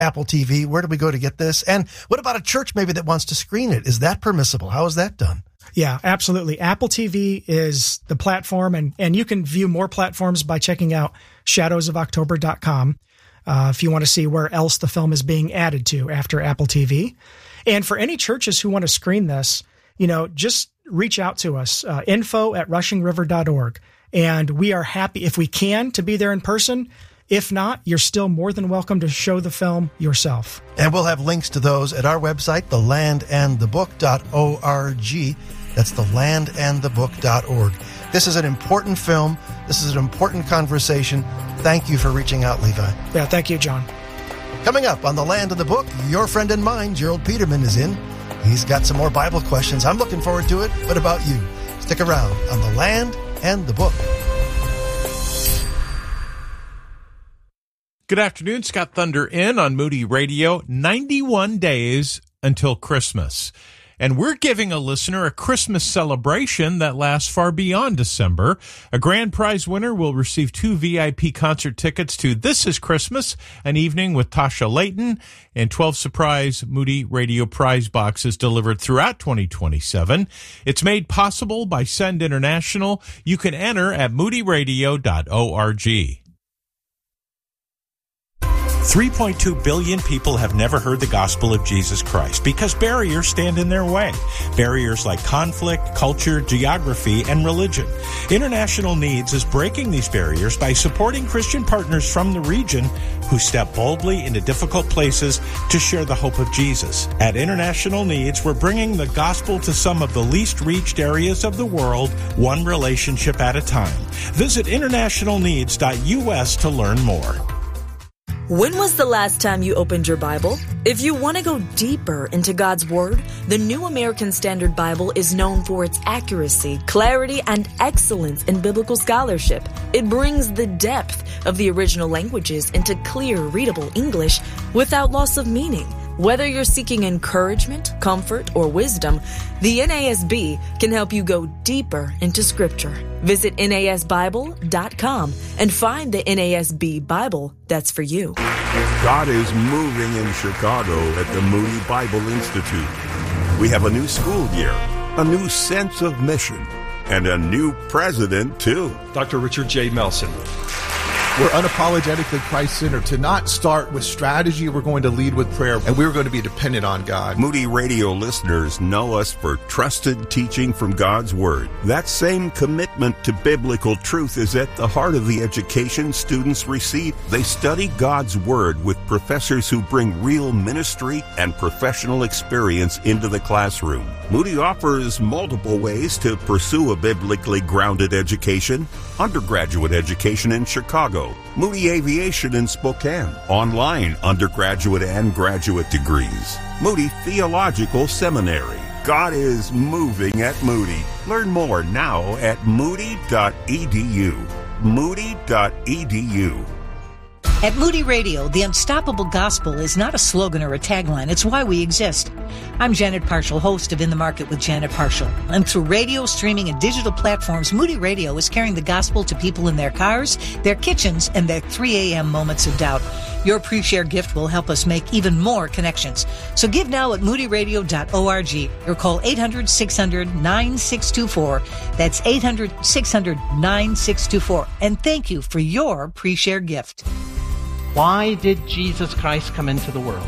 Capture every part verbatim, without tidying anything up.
Apple T V? Where do we go to get this? And what about a church maybe that wants to screen it? Is that permissible? How is that done? Yeah, absolutely. Apple T V is the platform, and, and you can view more platforms by checking out shadows of october dot com uh, if you want to see where else the film is being added to after Apple T V. And for any churches who want to screen this, you know, just reach out to us, uh, info at rushing river dot org. And we are happy, if we can, to be there in person. If not, you're still more than welcome to show the film yourself. And we'll have links to those at our website, the land and the book dot org. That's the land and the book dot org. This is an important film. This is an important conversation. Thank you for reaching out, Levi. Yeah, thank you, John. Coming up on The Land and the Book, your friend and mine, Gerald Peterman, is in. He's got some more Bible questions. I'm looking forward to it. What about you? Stick around on The Land and the Book. Good afternoon, Scott Thunder in on Moody Radio. ninety-one days until Christmas. And we're giving a listener a Christmas celebration that lasts far beyond December. A grand prize winner will receive two V I P concert tickets to This Is Christmas, an evening with Tasha Layton, and twelve surprise Moody Radio prize boxes delivered throughout twenty twenty-seven. It's made possible by Send International. You can enter at moody radio dot org. three point two billion people have never heard the gospel of Jesus Christ because barriers stand in their way. Barriers like conflict, culture, geography, and religion. International Needs is breaking these barriers by supporting Christian partners from the region who step boldly into difficult places to share the hope of Jesus. At International Needs, we're bringing the gospel to some of the least reached areas of the world, one relationship at a time. Visit international needs dot U S to learn more. When was the last time you opened your Bible? If you want to go deeper into God's Word, the New American Standard Bible is known for its accuracy, clarity, and excellence in biblical scholarship. It brings the depth of the original languages into clear, readable English without loss of meaning. Whether you're seeking encouragement, comfort, or wisdom, the N A S B can help you go deeper into Scripture. Visit N A S Bible dot com and find the N A S B Bible that's for you. God is moving in Chicago at the Moody Bible Institute. We have a new school year, a new sense of mission, and a new president, too. Doctor Richard J. Melson. We're unapologetically Christ-centered. To not start with strategy, we're going to lead with prayer, and we're going to be dependent on God. Moody Radio listeners know us for trusted teaching from God's Word. That same commitment to biblical truth is at the heart of the education students receive. They study God's Word with professors who bring real ministry and professional experience into the classroom. Moody offers multiple ways to pursue a biblically grounded education. Undergraduate education in Chicago, Moody Aviation in Spokane, online undergraduate and graduate degrees, Moody Theological Seminary. God is moving at Moody. Learn more now at moody dot e d u. moody dot e d u. At Moody Radio, the unstoppable gospel is not a slogan or a tagline. It's why we exist. I'm Janet Parshall, host of In the Market with Janet Parshall. And through radio, streaming, and digital platforms, Moody Radio is carrying the gospel to people in their cars, their kitchens, and their three a.m. moments of doubt. Your pre-share gift will help us make even more connections. So give now at moody radio dot org or call eight hundred, six hundred, nine six two four. That's eight hundred, six hundred, nine six two four. And thank you for your pre-share gift. Why did Jesus Christ come into the world?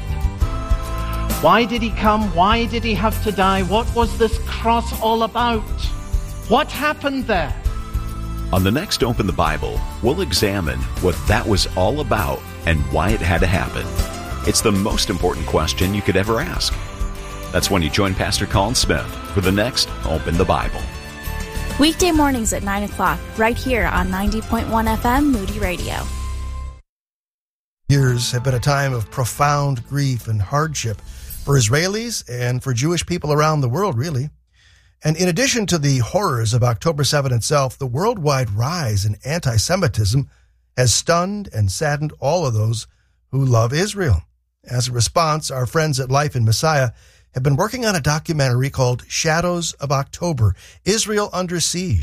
Why did he come? Why did he have to die? What was this cross all about? What happened there? On the next Open the Bible, we'll examine what that was all about and why it had to happen. It's the most important question you could ever ask. That's when you join Pastor Colin Smith for the next Open the Bible. Weekday mornings at nine o'clock, right here on ninety point one F M Moody Radio. Years have been a time of profound grief and hardship for Israelis and for Jewish people around the world, really. And in addition to the horrors of October seventh itself, the worldwide rise in anti-Semitism has stunned and saddened all of those who love Israel. As a response, our friends at Life in Messiah have been working on a documentary called Shadows of October, Israel Under Siege.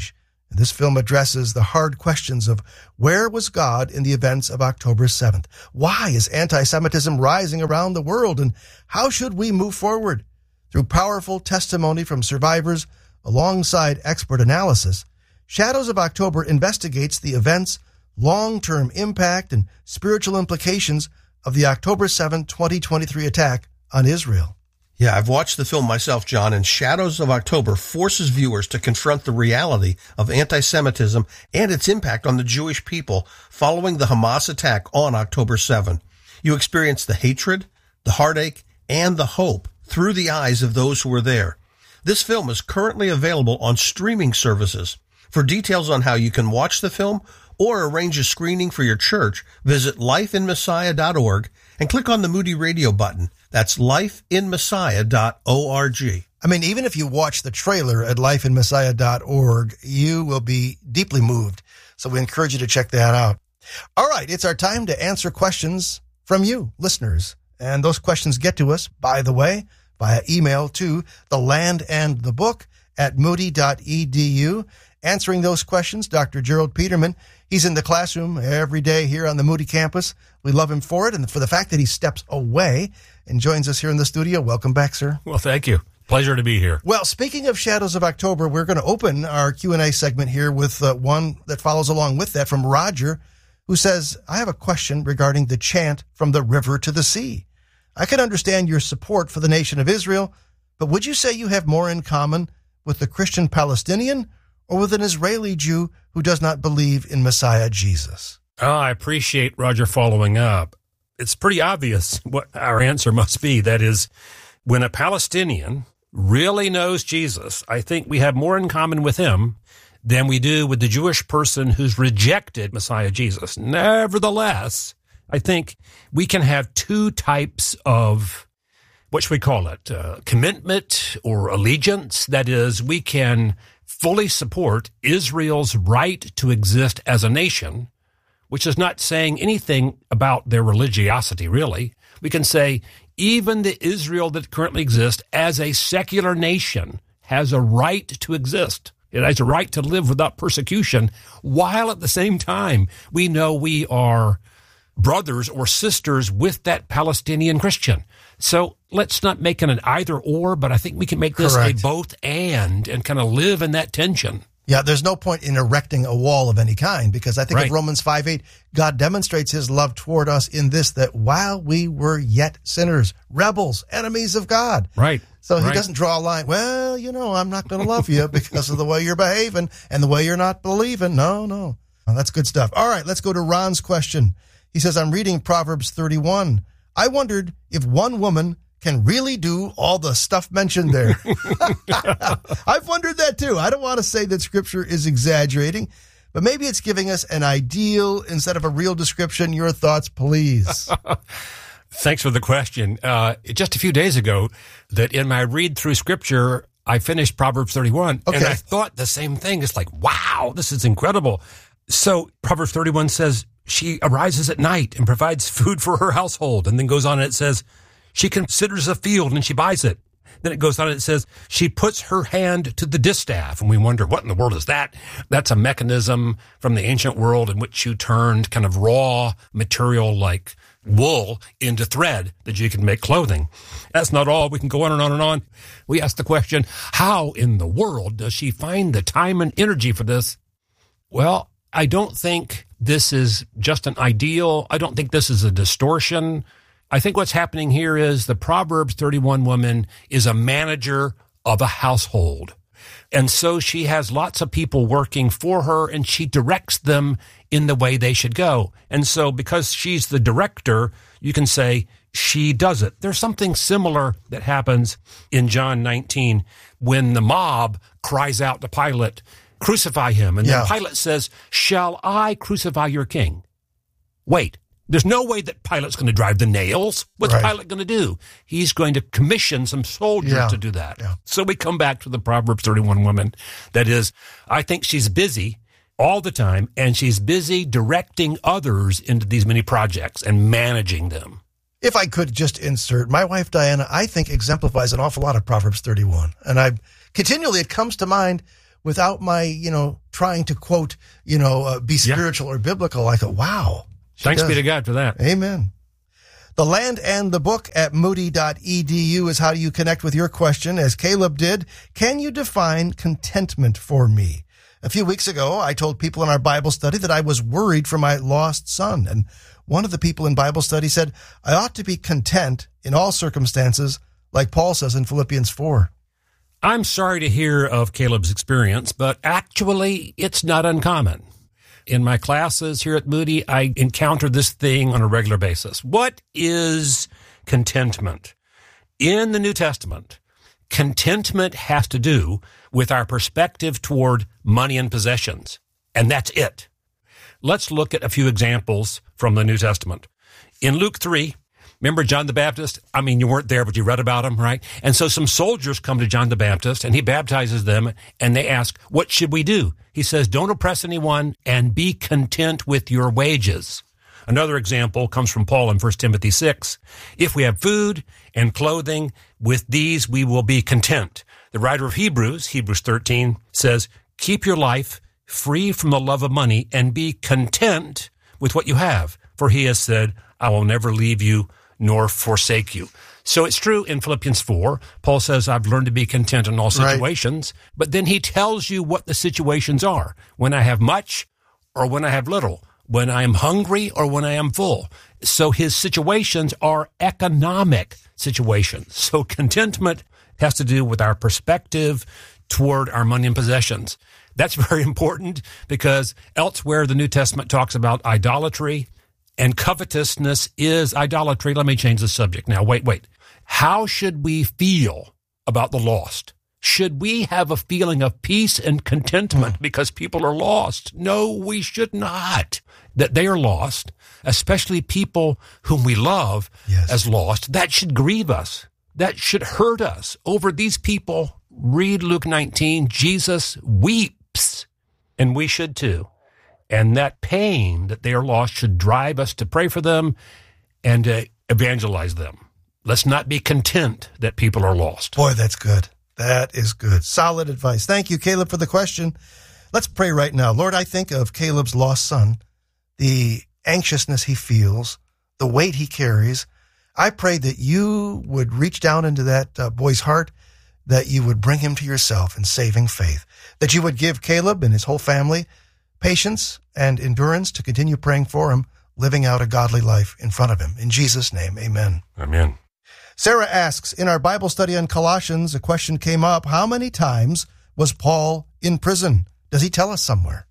And this film addresses the hard questions of where was God in the events of October seventh? Why is anti-Semitism rising around the world? And how should we move forward? Through powerful testimony from survivors alongside expert analysis, Shadows of October investigates the events, long-term impact, and spiritual implications of the October seventh, twenty twenty-three attack on Israel. Yeah, I've watched the film myself, John, and Shadows of October forces viewers to confront the reality of anti-Semitism and its impact on the Jewish people following the Hamas attack on October seventh. You experience the hatred, the heartache, and the hope through the eyes of those who were there. This film is currently available on streaming services. For details on how you can watch the film or arrange a screening for your church, visit life in messiah dot org and click on the Moody Radio button. That's life in messiah dot org. I mean, even if you watch the trailer at life in messiah dot org, you will be deeply moved. So we encourage you to check that out. All right, it's our time to answer questions from you, listeners. And those questions get to us, by the way, via email to the land and the book at moody dot e d u. Answering those questions, Doctor Gerald Peterman. He's in the classroom every day here on the Moody campus. We love him for it and for the fact that he steps away and joins us here in the studio. Welcome back, sir. Well, thank you. Pleasure to be here. Well, speaking of Shadows of October, we're going to open our Q and A segment here with uh, one that follows along with that from Roger, who says, I have a question regarding the chant from the river to the sea. I can understand your support for the nation of Israel, but would you say you have more in common with the Christian Palestinian or with an Israeli Jew who does not believe in Messiah Jesus? Oh, I appreciate Roger following up. It's pretty obvious what our answer must be. That is, when a Palestinian really knows Jesus, I think we have more in common with him than we do with the Jewish person who's rejected Messiah Jesus. Nevertheless, I think we can have two types of, what should we call it, uh, commitment or allegiance. That is, we can fully support Israel's right to exist as a nation, which is not saying anything about their religiosity, really. We can say even the Israel that currently exists as a secular nation has a right to exist. It has a right to live without persecution, while at the same time we know we are brothers or sisters with that Palestinian Christian. So let's not make it an either or, but I think we can make this Correct. a both and and kind of live in that tension. Yeah, there's no point in erecting a wall of any kind, because I think Right. of Romans five eight, God demonstrates his love toward us in this, that while we were yet sinners, rebels, enemies of God. Right. So he Right. doesn't draw a line, well, you know, I'm not going to love you because of the way you're behaving and the way you're not believing. No, no. Well, that's good stuff. All right, let's go to Ron's question. He says, I'm reading Proverbs thirty-one. I wondered if one woman can really do all the stuff mentioned there. I've wondered that too. I don't want to say that Scripture is exaggerating, but maybe it's giving us an ideal instead of a real description. Your thoughts, please. Thanks for the question. Uh, just a few days ago, that in my read through Scripture, I finished Proverbs thirty-one, Okay. and I thought the same thing. It's like, wow, this is incredible. So Proverbs thirty-one says, she arises at night and provides food for her household. And then goes on and it says, she considers a field and she buys it. Then it goes on and it says, she puts her hand to the distaff. And we wonder, what in the world is that? That's a mechanism from the ancient world in which you turned kind of raw material like wool into thread that you can make clothing. That's not all. We can go on and on and on. We ask the question, how in the world does she find the time and energy for this? Well, I don't think this is just an ideal. I don't think this is a distortion. I think what's happening here is the Proverbs thirty-one woman is a manager of a household. And so she has lots of people working for her, and she directs them in the way they should go. And so because she's the director, you can say she does it. There's something similar that happens in John nineteen when the mob cries out to Pilate, crucify him. And Yeah. then Pilate says, shall I crucify your king? Wait, there's no way that Pilate's going to drive the nails. What's Right. Pilate going to do? He's going to commission some soldiers Yeah. to do that. Yeah. So we come back to the Proverbs thirty-one woman. That is, I think she's busy all the time, and she's busy directing others into these many projects and managing them. If I could just insert, my wife Diana, I think exemplifies an awful lot of Proverbs thirty-one. And I continually, it comes to mind without my, you know, trying to quote, you know, uh, be spiritual yeah. or biblical. I thought, wow. Thanks does. be to God for that. Amen. The Land and the Book at moody dot e d u is how you connect with your question. As Caleb did, can you define contentment for me? A few weeks ago, I told people in our Bible study that I was worried for my lost son. And one of the people in Bible study said, I ought to be content in all circumstances, like Paul says in Philippians four. I'm sorry to hear of Caleb's experience, but actually, it's not uncommon. In my classes here at Moody, I encounter this thing on a regular basis. What is contentment? In the New Testament, contentment has to do with our perspective toward money and possessions, and that's it. Let's look at a few examples from the New Testament. In Luke three, remember John the Baptist? I mean, you weren't there, but you read about him, right? And so some soldiers come to John the Baptist, and he baptizes them, and they ask, what should we do? He says, don't oppress anyone, and be content with your wages. Another example comes from Paul in First Timothy six. If we have food and clothing, with these we will be content. The writer of Hebrews, Hebrews thirteen, says, keep your life free from the love of money, and be content with what you have. For he has said, I will never leave you nor forsake you. So it's true in Philippians four, Paul says, I've learned to be content in all situations, right. But then he tells you what the situations are, when I have much or when I have little, when I am hungry or when I am full. So his situations are economic situations. So contentment has to do with our perspective toward our money and possessions. That's very important because elsewhere the New Testament talks about idolatry, and covetousness is idolatry. Let me change the subject now. Wait, wait. How should we feel about the lost? Should we have a feeling of peace and contentment mm. because people are lost? No, we should not. That they are lost, especially people whom we love yes. as lost, that should grieve us. That should hurt us. Over these people, read Luke nineteen, Jesus weeps, and we should too. And that pain that they are lost should drive us to pray for them and to evangelize them. Let's not be content that people are lost. Boy, that's good. That is good. Solid advice. Thank you, Caleb, for the question. Let's pray right now. Lord, I think of Caleb's lost son, the anxiousness he feels, the weight he carries. I pray that you would reach down into that uh, boy's heart, that you would bring him to yourself in saving faith, that you would give Caleb and his whole family patience and endurance to continue praying for him, living out a godly life in front of him. In Jesus' name, amen. Amen. Sarah asks, in our Bible study on Colossians, a question came up, how many times was Paul in prison? Does he tell us somewhere?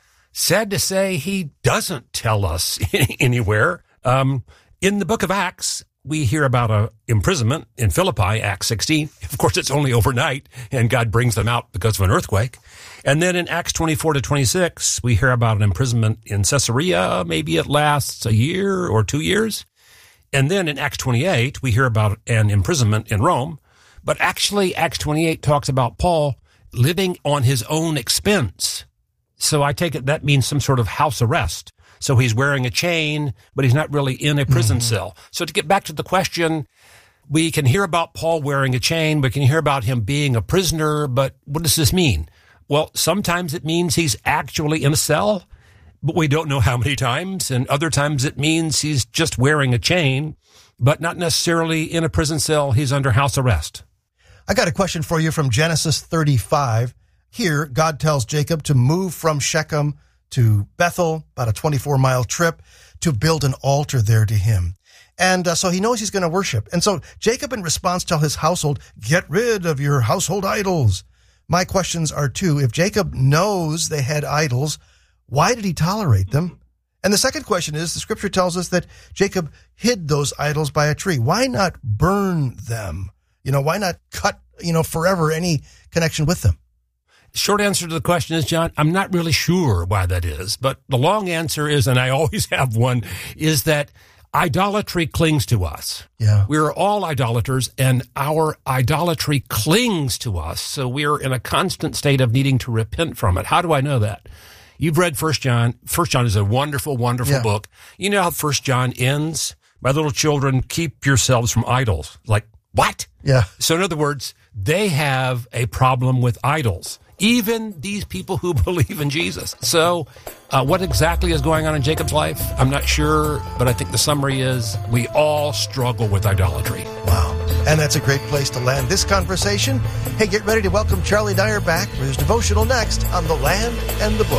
Sad to say, he doesn't tell us anywhere. Um, in the book of Acts, we hear about a imprisonment in Philippi, Acts sixteen. Of course, it's only overnight, and God brings them out because of an earthquake. And then in Acts twenty-four to twenty-six, we hear about an imprisonment in Caesarea. Maybe it lasts a year or two years. And then in Acts twenty-eight, we hear about an imprisonment in Rome. But actually, Acts twenty-eight talks about Paul living on his own expense. So I take it that means some sort of house arrest. So he's wearing a chain, but he's not really in a prison mm-hmm. cell. So to get back to the question, we can hear about Paul wearing a chain, we can hear about him being a prisoner, but what does this mean? Well, sometimes it means he's actually in a cell, but we don't know how many times. And other times it means he's just wearing a chain, but not necessarily in a prison cell. He's under house arrest. I got a question for you from Genesis thirty-five. Here, God tells Jacob to move from Shechem to Bethel, about a twenty-four mile trip, to build an altar there to him. And uh, so he knows he's going to worship. And so Jacob, in response, tells his household, get rid of your household idols. My questions are two. If Jacob knows they had idols, why did he tolerate them? And the second question is, the scripture tells us that Jacob hid those idols by a tree. Why not burn them? You know, why not cut, you know, forever any connection with them? Short answer to the question is, John, I'm not really sure why that is. But the long answer is, and I always have one, is that idolatry clings to us. Yeah. We're all idolaters, and our idolatry clings to us. So we're in a constant state of needing to repent from it. How do I know that? You've read First John. First John is a wonderful, wonderful yeah. book. You know how First John ends? My little children, keep yourselves from idols. Like, what? Yeah. So in other words, they have a problem with idols. even these people who believe in Jesus. So uh, what exactly is going on in Jacob's life? I'm not sure, but I think the summary is we all struggle with idolatry. Wow. And that's a great place to land this conversation. Hey, get ready to welcome Charlie Dyer back for his devotional next on The Land and the Book.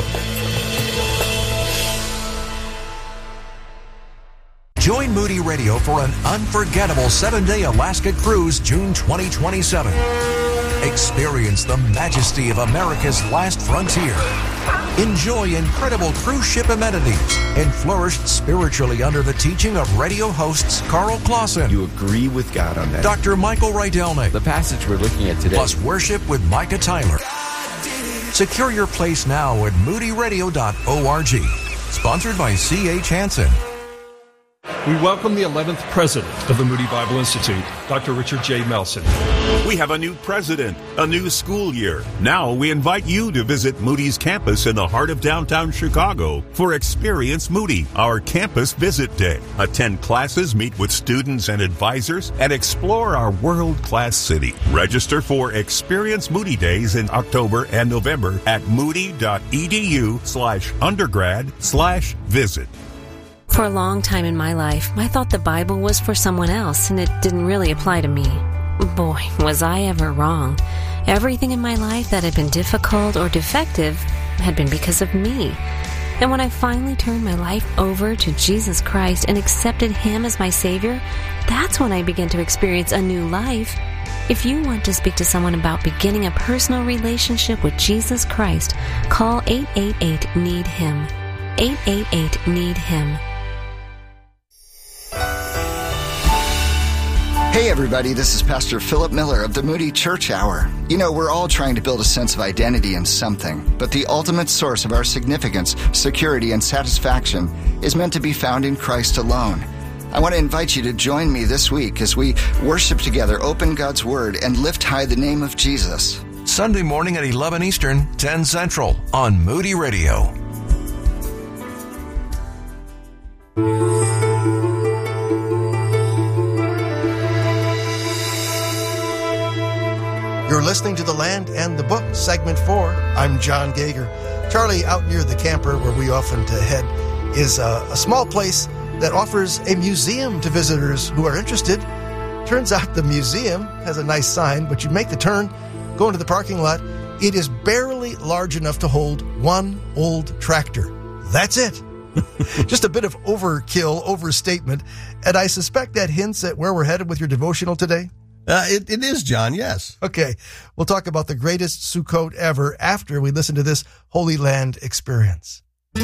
Join Moody Radio for an unforgettable seven-day Alaska cruise June twenty twenty-seven. Experience the majesty of America's last frontier. Enjoy incredible cruise ship amenities and flourish spiritually under the teaching of radio hosts Carl Clausen. You agree with God on that. Doctor Michael Rydelnik. The passage we're looking at today. Plus worship with Micah Tyler. Secure your place now at moody radio dot org. Sponsored by C H Hansen. We welcome the eleventh president of the Moody Bible Institute, Doctor Richard J. Melson. We have a new president, a new school year. Now we invite you to visit Moody's campus in the heart of downtown Chicago for Experience Moody, our campus visit day. Attend classes, meet with students and advisors, and explore our world-class city. Register for Experience Moody Days in October and November at moody.edu slash undergrad slash visit. For a long time in my life, I thought the Bible was for someone else and it didn't really apply to me. Boy, was I ever wrong. Everything in my life that had been difficult or defective had been because of me. And when I finally turned my life over to Jesus Christ and accepted Him as my Savior, that's when I began to experience a new life. If you want to speak to someone about beginning a personal relationship with Jesus Christ, call eight eight eight, need him. eight eight eight, need him. Hey everybody, this is Pastor Philip Miller of the Moody Church Hour. You know, we're all trying to build a sense of identity in something, but the ultimate source of our significance, security, and satisfaction is meant to be found in Christ alone. I want to invite you to join me this week as we worship together, open God's Word, and lift high the name of Jesus. Sunday morning at eleven Eastern, ten Central on Moody Radio. You're listening to The Land and the Book, Segment four. I'm John Gager. Charlie, out near the camper where we often head, is a, a small place that offers a museum to visitors who are interested. Turns out the museum has a nice sign, but you make the turn, go into the parking lot. It is barely large enough to hold one old tractor. That's it. Just a bit of overkill, overstatement, and I suspect that hints at where we're headed with your devotional today. Uh, it, it is, John, yes. Okay, we'll talk about the greatest Sukkot ever after we listen to this Holy Land experience.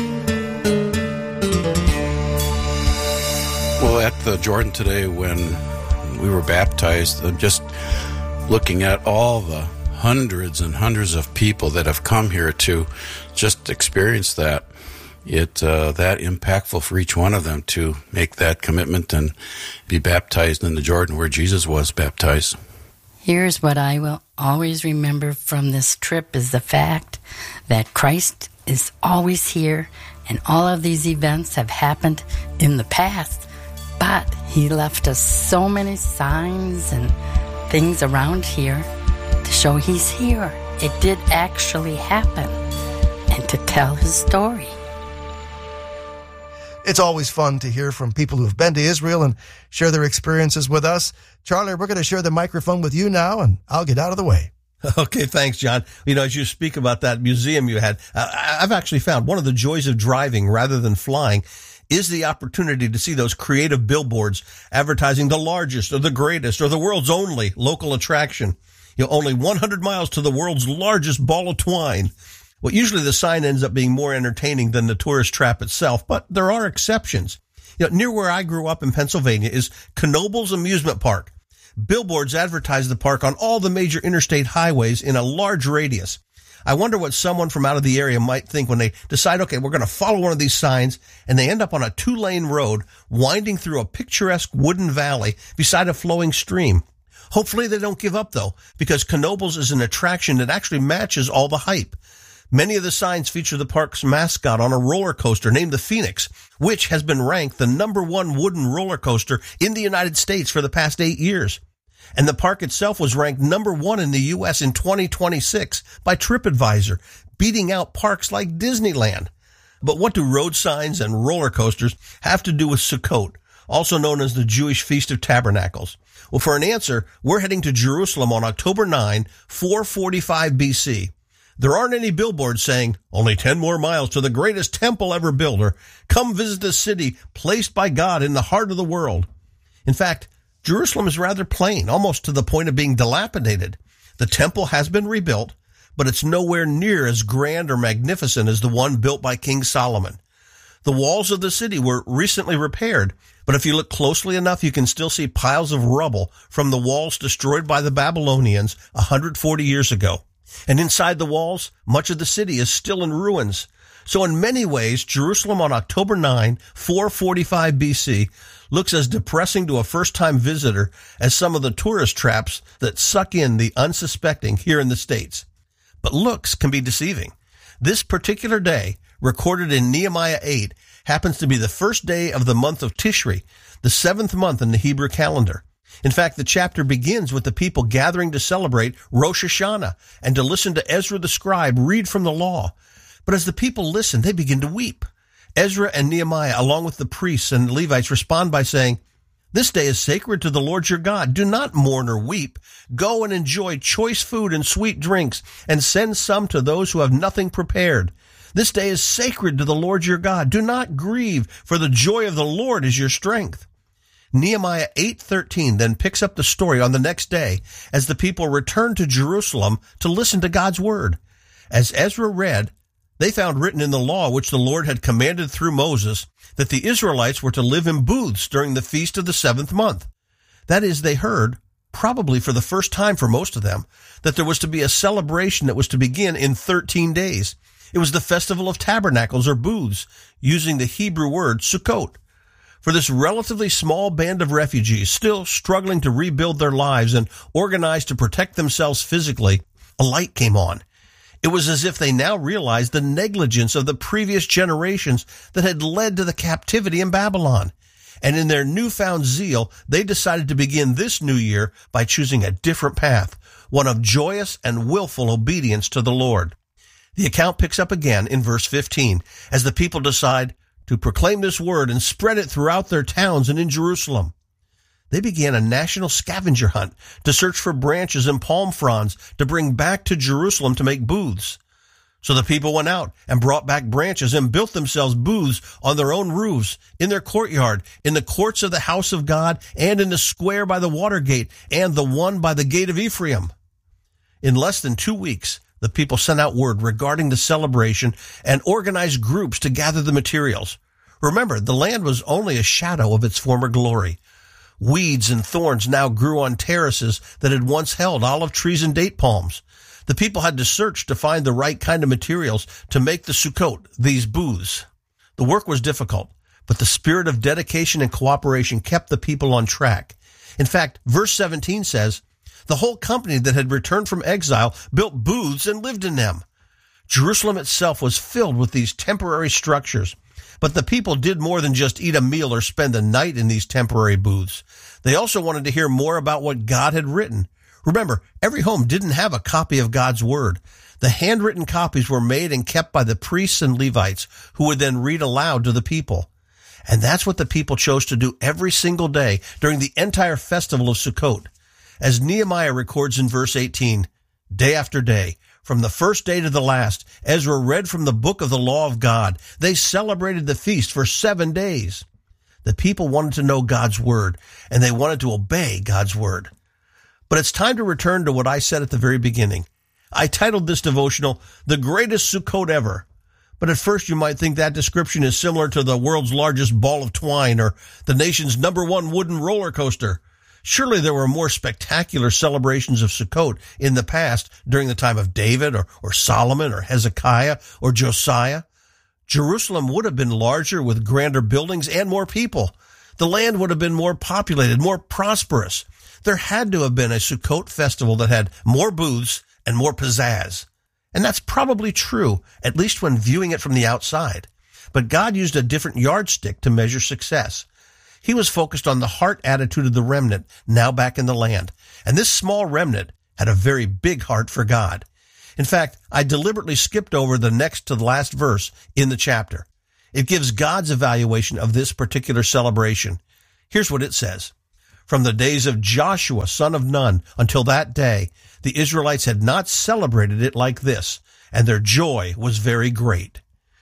Well, at the Jordan today when we were baptized, I'm just looking at all the hundreds and hundreds of people that have come here to just experience that. It uh, that impactful for each one of them to make that commitment and be baptized in the Jordan where Jesus was baptized. Here's what I will always remember from this trip is the fact that Christ is always here, and all of these events have happened in the past, but He left us so many signs and things around here to show He's here. It did actually happen, and to tell His story. It's always fun to hear from people who have been to Israel and share their experiences with us. Charlie, we're going to share the microphone with you now, and I'll get out of the way. Okay, thanks, John. You know, as you speak about that museum you had, uh, I've actually found one of the joys of driving rather than flying is the opportunity to see those creative billboards advertising the largest or the greatest or the world's only local attraction. You know, only one hundred miles to the world's largest ball of twine. Well, usually the sign ends up being more entertaining than the tourist trap itself, but there are exceptions. You know, near where I grew up in Pennsylvania is Knoebels Amusement Park. Billboards advertise the park on all the major interstate highways in a large radius. I wonder what someone from out of the area might think when they decide, okay, we're going to follow one of these signs, and they end up on a two-lane road winding through a picturesque wooden valley beside a flowing stream. Hopefully they don't give up, though, because Knoebels is an attraction that actually matches all the hype. Many of the signs feature the park's mascot on a roller coaster named the Phoenix, which has been ranked the number one wooden roller coaster in the United States for the past eight years. And the park itself was ranked number one in the U S in twenty twenty-six by TripAdvisor, beating out parks like Disneyland. But what do road signs and roller coasters have to do with Sukkot, also known as the Jewish Feast of Tabernacles? Well, for an answer, we're heading to Jerusalem on October ninth, four forty-five B C. There aren't any billboards saying, only ten more miles to the greatest temple ever built, or come visit the city placed by God in the heart of the world. In fact, Jerusalem is rather plain, almost to the point of being dilapidated. The temple has been rebuilt, but it's nowhere near as grand or magnificent as the one built by King Solomon. The walls of the city were recently repaired, but if you look closely enough, you can still see piles of rubble from the walls destroyed by the Babylonians one hundred forty years ago. And inside the walls, much of the city is still in ruins. So in many ways, Jerusalem on October ninth, four forty-five B C, looks as depressing to a first-time visitor as some of the tourist traps that suck in the unsuspecting here in the States. But looks can be deceiving. This particular day, recorded in Nehemiah eight, happens to be the first day of the month of Tishri, the seventh month in the Hebrew calendar. In fact, the chapter begins with the people gathering to celebrate Rosh Hashanah and to listen to Ezra the scribe read from the law. But as the people listen, they begin to weep. Ezra and Nehemiah, along with the priests and Levites, respond by saying, "This day is sacred to the Lord your God. Do not mourn or weep. Go and enjoy choice food and sweet drinks, and send some to those who have nothing prepared. This day is sacred to the Lord your God. Do not grieve, for the joy of the Lord is your strength." Nehemiah eight thirteen then picks up the story on the next day as the people return to Jerusalem to listen to God's word. As Ezra read, they found written in the law which the Lord had commanded through Moses that the Israelites were to live in booths during the feast of the seventh month. That is, they heard, probably for the first time for most of them, that there was to be a celebration that was to begin in thirteen days. It was the Festival of Tabernacles or booths, using the Hebrew word Sukkot. For this relatively small band of refugees still struggling to rebuild their lives and organize to protect themselves physically, a light came on. It was as if they now realized the negligence of the previous generations that had led to the captivity in Babylon. And in their newfound zeal, they decided to begin this new year by choosing a different path, one of joyous and willful obedience to the Lord. The account picks up again in verse fifteen as the people decide to proclaim this word and spread it throughout their towns and in Jerusalem. They began a national scavenger hunt to search for branches and palm fronds to bring back to Jerusalem to make booths. So the people went out and brought back branches and built themselves booths on their own roofs, in their courtyard, in the courts of the house of God, and in the square by the water gate, and the one by the gate of Ephraim. In less than two weeks, the people sent out word regarding the celebration and organized groups to gather the materials. Remember, the land was only a shadow of its former glory. Weeds and thorns now grew on terraces that had once held olive trees and date palms. The people had to search to find the right kind of materials to make the Sukkot, these booths. The work was difficult, but the spirit of dedication and cooperation kept the people on track. In fact, verse seventeen says, "The whole company that had returned from exile built booths and lived in them." Jerusalem itself was filled with these temporary structures. But the people did more than just eat a meal or spend the night in these temporary booths. They also wanted to hear more about what God had written. Remember, every home didn't have a copy of God's word. The handwritten copies were made and kept by the priests and Levites, who would then read aloud to the people. And that's what the people chose to do every single day during the entire festival of Sukkot. As Nehemiah records in verse eighteen, day after day, from the first day to the last, Ezra read from the book of the law of God. They celebrated the feast for seven days. The people wanted to know God's word, and they wanted to obey God's word. But it's time to return to what I said at the very beginning. I titled this devotional, The Greatest Sukkot Ever. But at first you might think that description is similar to the world's largest ball of twine or the nation's number one wooden roller coaster. Surely there were more spectacular celebrations of Sukkot in the past during the time of David or, or Solomon or Hezekiah or Josiah. Jerusalem would have been larger with grander buildings and more people. The land would have been more populated, more prosperous. There had to have been a Sukkot festival that had more booths and more pizzazz. And that's probably true, at least when viewing it from the outside. But God used a different yardstick to measure success. He was focused on the heart attitude of the remnant now back in the land. And this small remnant had a very big heart for God. In fact, I deliberately skipped over the next to the last verse in the chapter. It gives God's evaluation of this particular celebration. Here's what it says. From the days of Joshua, son of Nun, until that day, the Israelites had not celebrated it like this, and their joy was very great.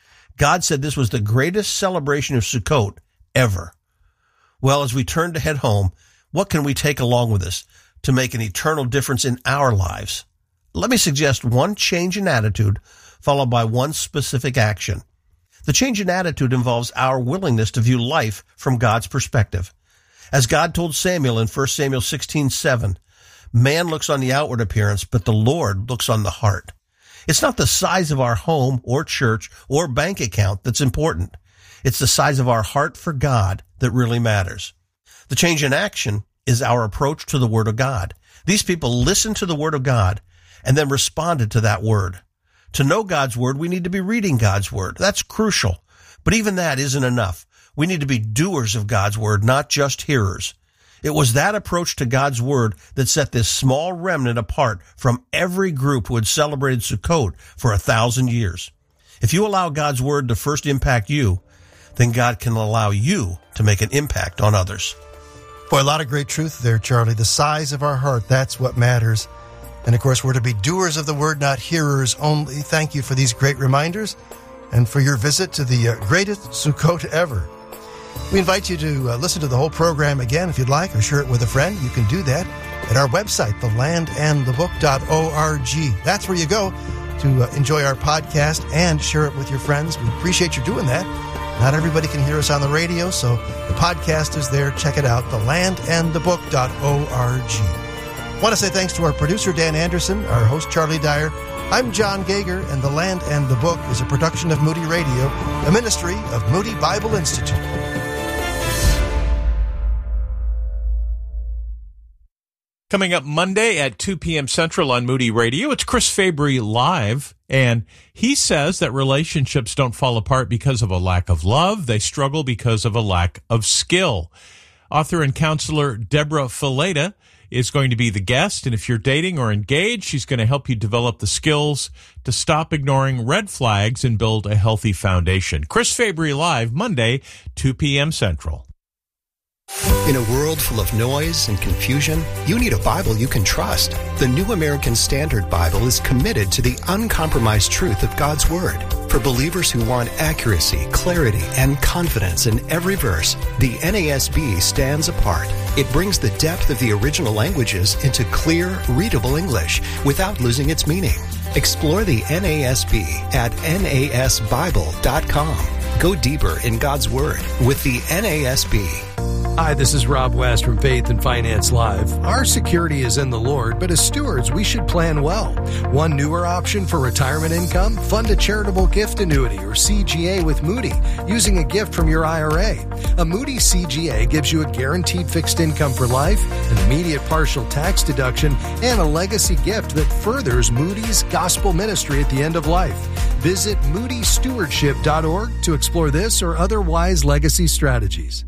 God said this was the greatest celebration of Sukkot ever. Well, as we turn to head home, what can we take along with us to make an eternal difference in our lives? Let me suggest one change in attitude followed by one specific action. The change in attitude involves our willingness to view life from God's perspective. As God told Samuel in First Samuel sixteen seven, man looks on the outward appearance, but the Lord looks on the heart. It's not the size of our home or church or bank account that's important. It's the size of our heart for God that really matters. The change in action is our approach to the Word of God. These people listened to the Word of God and then responded to that Word. To know God's Word, we need to be reading God's Word. That's crucial. But even that isn't enough. We need to be doers of God's Word, not just hearers. It was that approach to God's Word that set this small remnant apart from every group who had celebrated Sukkot for a thousand years. If you allow God's Word to first impact you, then God can allow you to make an impact on others. Boy, a lot of great truth there, Charlie. The size of our heart, that's what matters. And of course, we're to be doers of the Word, not hearers only. Thank you for these great reminders and for your visit to the uh, greatest Sukkot ever. We invite you to uh, listen to the whole program again if you'd like, or share it with a friend. You can do that at our website, the land and the book dot org. That's where you go to uh, enjoy our podcast and share it with your friends. We appreciate you doing that. Not everybody can hear us on the radio, so the podcast is there. Check it out, the land and the book dot org. I want to say thanks to our producer, Dan Anderson, our host, Charlie Dyer. I'm John Gager, and The Land and the Book is a production of Moody Radio, a ministry of Moody Bible Institute. Coming up Monday at two p.m. Central on Moody Radio, it's Chris Fabry Live, and he says that relationships don't fall apart because of a lack of love. They struggle because of a lack of skill. Author and counselor Deborah Fileta is going to be the guest, and if you're dating or engaged, she's going to help you develop the skills to stop ignoring red flags and build a healthy foundation. Chris Fabry Live, Monday, two p.m. Central. In a world full of noise and confusion, you need a Bible you can trust. The New American Standard Bible is committed to the uncompromised truth of God's Word. For believers who want accuracy, clarity, and confidence in every verse, the N A S B stands apart. It brings the depth of the original languages into clear, readable English without losing its meaning. Explore the N A S B at N A S Bible dot com. Go deeper in God's Word with the N A S B. Hi, this is Rob West from Faith and Finance Live. Our security is in the Lord, but as stewards, we should plan well. One newer option for retirement income, fund a charitable gift annuity or C G A with Moody using a gift from your I R A. A Moody C G A gives you a guaranteed fixed income for life, an immediate partial tax deduction, and a legacy gift that furthers Moody's gospel ministry at the end of life. Visit moody stewardship dot org to explore this or other wise legacy strategies.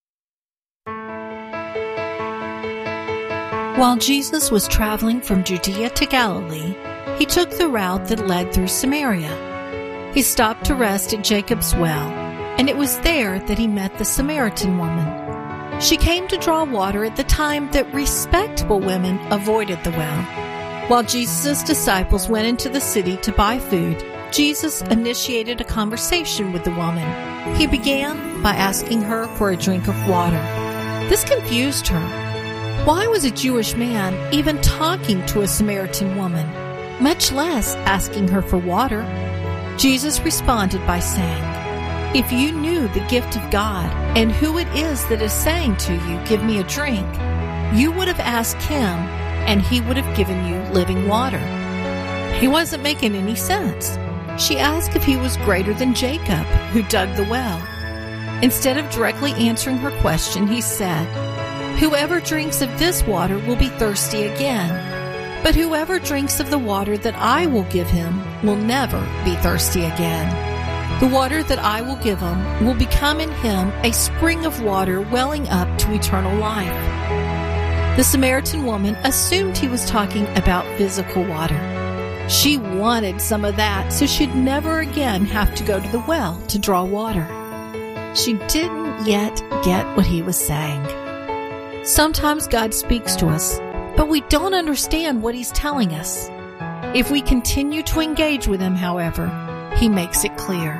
While Jesus was traveling from Judea to Galilee, he took the route that led through Samaria. He stopped to rest at Jacob's well, and it was there that he met the Samaritan woman. She came to draw water at the time that respectable women avoided the well. While Jesus' disciples went into the city to buy food, Jesus initiated a conversation with the woman. He began by asking her for a drink of water. This confused her. Why was a Jewish man even talking to a Samaritan woman, much less asking her for water? Jesus responded by saying, "If you knew the gift of God and who it is that is saying to you, 'Give me a drink,' you would have asked him, and he would have given you living water." He wasn't making any sense. She asked if he was greater than Jacob, who dug the well. Instead of directly answering her question, he said, "Whoever drinks of this water will be thirsty again, but whoever drinks of the water that I will give him will never be thirsty again. The water that I will give him will become in him a spring of water welling up to eternal life. The Samaritan woman assumed he was talking about physical water. She wanted some of that so she'd never again have to go to the well to draw water. She didn't yet get what he was saying. Sometimes God speaks to us, but we don't understand what he's telling us. If we continue to engage with him, however, he makes it clear.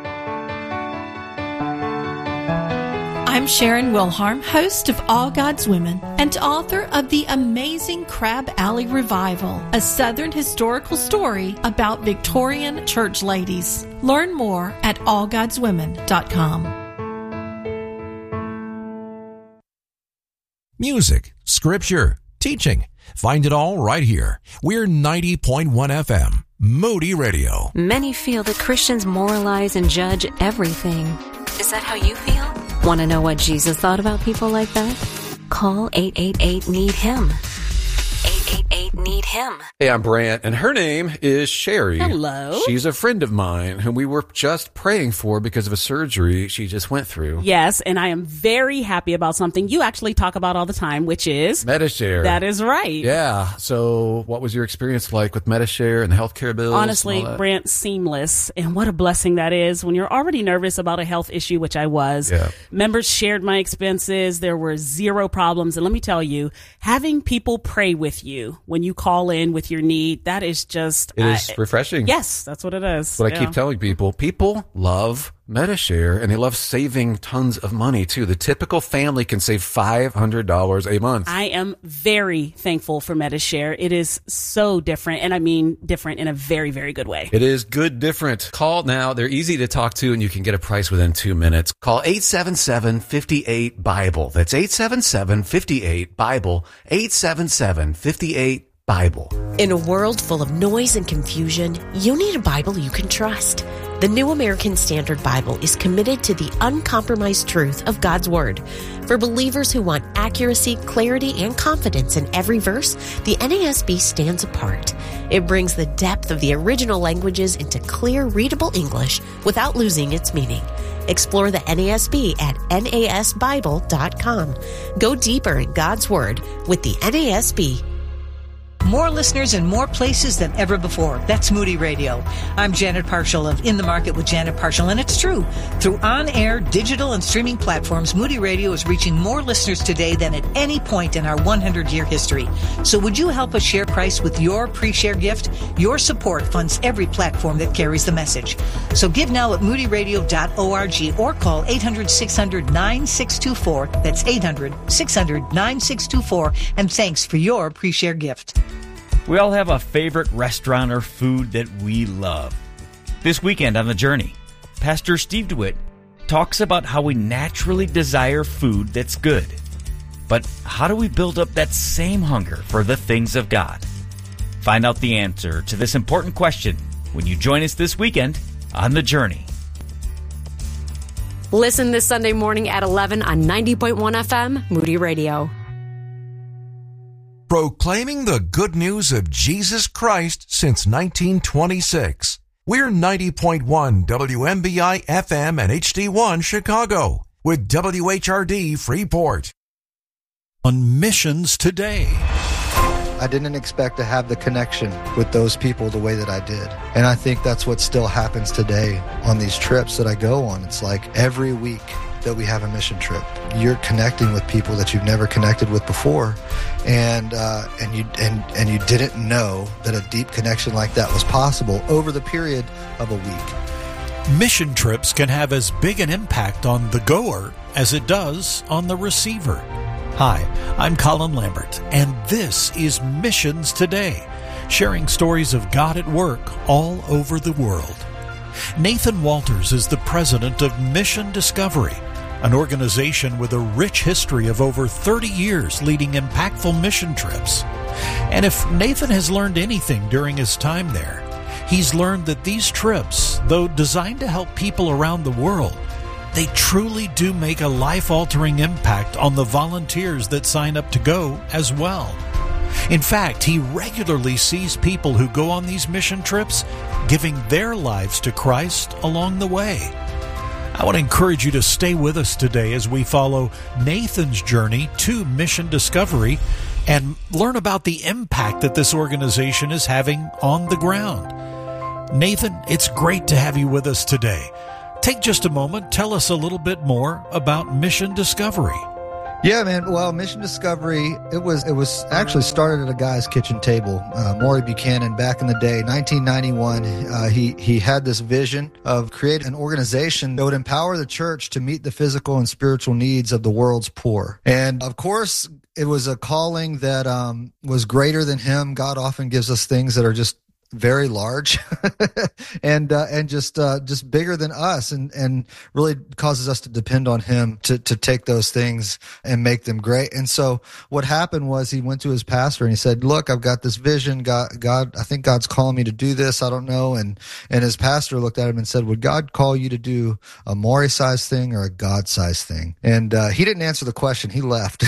I'm Sharon Wilharm, host of All God's Women and author of The Amazing Crab Alley Revival, a Southern historical story about Victorian church ladies. Learn more at all gods women dot com. Music, scripture, teaching. Find it all right here. We're ninety point one F M, Moody Radio. Many feel that Christians moralize and judge everything. Is that how you feel? Want to know what Jesus thought about people like that? Call eight eight eight, need him. eight eight eight, need him. Hey, I'm Brant, and her name is Sherry. Hello. She's a friend of mine whom we were just praying for because of a surgery she just went through. Yes, and I am very happy about something you actually talk about all the time, which is Medi-Share. That is right. Yeah. So what was your experience like with Medi-Share and the healthcare bills? Honestly, Brant, seamless. And what a blessing that is when you're already nervous about a health issue, which I was. Yeah. Members shared my expenses. There were zero problems. And let me tell you, having people pray with you when you call in with your need, that is just... It is uh, refreshing. Yes, that's what it is. That's what yeah. I keep telling people. People love Medi-Share, and they love saving tons of money, too. The typical family can save five hundred dollars a month. I am very thankful for Medi-Share. It is so different, and I mean different in a very, very good way. It is good different. Call now. They're easy to talk to, and you can get a price within two minutes. Call eight seven seven, five eight, BIBLE. That's eight seven seven, five eight, BIBLE. eight seven seven, five eight, BIBLE. In a world full of noise and confusion, you need a Bible you can trust. The New American Standard Bible is committed to the uncompromised truth of God's Word. For believers who want accuracy, clarity, and confidence in every verse, the N A S B stands apart. It brings the depth of the original languages into clear, readable English without losing its meaning. Explore the N A S B at N A S Bible dot com. Go deeper in God's Word with the N A S B. More listeners in more places than ever before. That's Moody Radio. I'm Janet Parshall of In the Market with Janet Parshall, and it's true. Through on-air, digital, and streaming platforms, Moody Radio is reaching more listeners today than at any point in our one hundred year history. So would you help us share price with your pre-share gift? Your support funds every platform that carries the message. So give now at moody radio dot org or call eight hundred, six hundred, nine six two four. That's eight hundred, six hundred, nine six two four. And thanks for your pre-share gift. We all have a favorite restaurant or food that we love. This weekend on The Journey, Pastor Steve DeWitt talks about how we naturally desire food that's good. But how do we build up that same hunger for the things of God? Find out the answer to this important question when you join us this weekend on The Journey. Listen this Sunday morning at eleven on ninety point one F M, Moody Radio. Proclaiming the good news of Jesus Christ since nineteen twenty-six. We're ninety point one W M B I F M and H D one Chicago with W H R D Freeport. On Missions Today. I didn't expect to have the connection with those people the way that I did. And I think that's what still happens today on these trips that I go on. It's like every week that we have a mission trip, you're connecting with people that you've never connected with before, and uh, and you and and you didn't know that a deep connection like that was possible over the period of a week. Mission trips can have as big an impact on the goer as it does on the receiver. Hi, I'm Colin Lambert, and this is Missions Today, sharing stories of God at work all over the world. Nathan Walters is the president of Mission Discovery, an organization with a rich history of over thirty years leading impactful mission trips. And if Nathan has learned anything during his time there, he's learned that these trips, though designed to help people around the world, they truly do make a life-altering impact on the volunteers that sign up to go as well. In fact, he regularly sees people who go on these mission trips giving their lives to Christ along the way. I want to encourage you to stay with us today as we follow Nathan's journey to mission discovery and learn about the impact that this organization is having on the ground. Nathan, it's great to have you with us today. Take just a moment, tell us a little bit more about Mission Discovery. Yeah, man. Well, Mission Discovery, it was it was actually started at a guy's kitchen table. Uh, Maury Buchanan, back in the day, nineteen ninety-one, uh, he, he had this vision of creating an organization that would empower the church to meet the physical and spiritual needs of the world's poor. And of course, it was a calling that um, was greater than him. God often gives us things that are just very large and uh, and just uh, just bigger than us, and and really causes us to depend on him to to take those things and make them great. And so what happened was he went to his pastor and he said, "Look, I've got this vision. God, God, I think God's calling me to do this. I don't know." And and his pastor looked at him and said, "Would God call you to do a Maury-sized thing or a God-sized thing?" And uh, he didn't answer the question. He left.